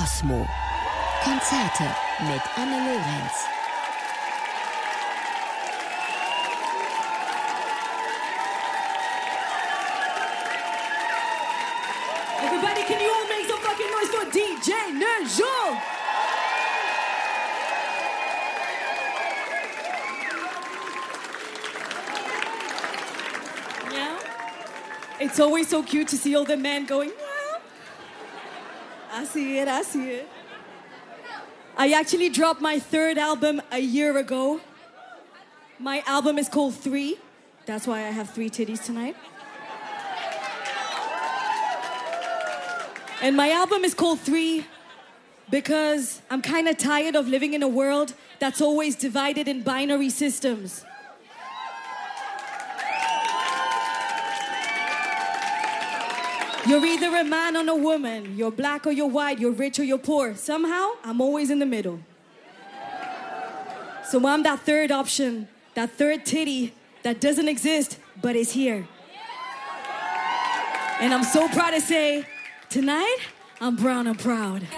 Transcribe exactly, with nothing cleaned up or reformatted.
Kosmo. Konzerte mit Anne Lorenz. Everybody, can you all make some fucking noise for D J Nerjo? Yeah? It's always so cute to see all the men going, yeah. I see it, I see it. I actually dropped my third album a year ago. My album is called Three. That's why I have three titties tonight. And my album is called Three because I'm kind of tired of living in a world that's always divided in binary systems. You're either a man or a woman. You're black or you're white. You're rich or you're poor. Somehow, I'm always in the middle. So I'm that third option, that third titty that doesn't exist, but is here. And I'm so proud to say, tonight, I'm brown and proud.